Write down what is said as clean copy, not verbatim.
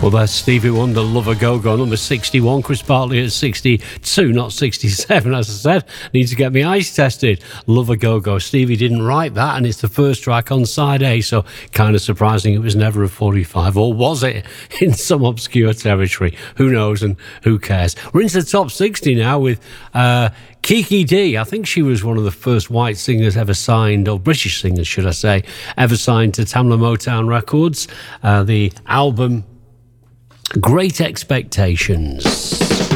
Well, that's Stevie Wonder, Love a Go-Go, number 61. Chris Bartley at 62, not 67, as I said. Need to get my eyes tested. Love a Go-Go. Stevie didn't write that, and it's the first track on side A, so kind of surprising it was never a 45. Or was it in some obscure territory? Who knows and who cares? We're into the top 60 now with Kiki Dee. I think she was one of the first white singers ever signed, or British singers, should I say, ever signed to Tamla Motown Records. The album Great Expectations.